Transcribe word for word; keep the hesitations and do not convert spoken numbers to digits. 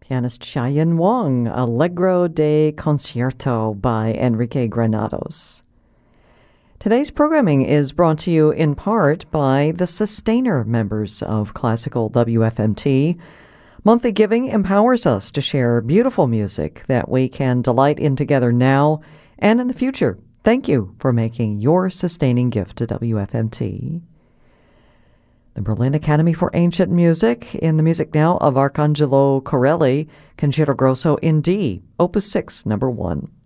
Pianist Cheyenne Wang, Allegro de Concierto by Enrique Granados. Today's programming is brought to you in part by the Sustainer members of Classical W F M T. Monthly giving empowers us to share beautiful music that we can delight in together now and in the future. Thank you for making your sustaining gift to W F M T. The Berlin Academy for Ancient Music, in the music now of Arcangelo Corelli, Concerto Grosso in D, Opus six, number one.